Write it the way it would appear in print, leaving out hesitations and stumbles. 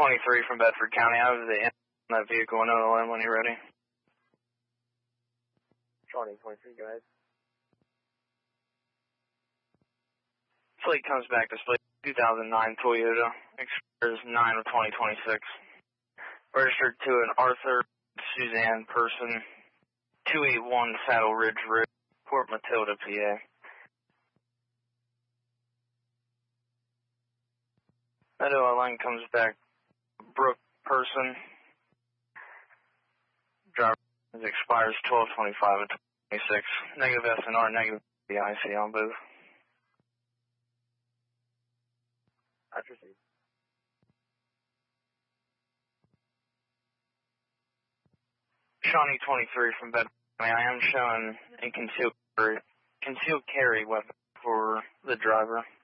23 from Bedford County. I have the end on that vehicle and OLM when you're ready. Shawnee 23, go ahead. Fleet comes back to split 2009 Toyota. Expires 9 of 2026. Registered to an Arthur Suzanne Person, 281 Saddle Ridge Road, Port Matilda, PA. That OLN comes back Brooke Person. Driver expires 12/25 of 26. Negative SNR, negative DIC on both. That's received. Shawnee 23 from Bedford. I am showing a concealed carry weapon for the driver.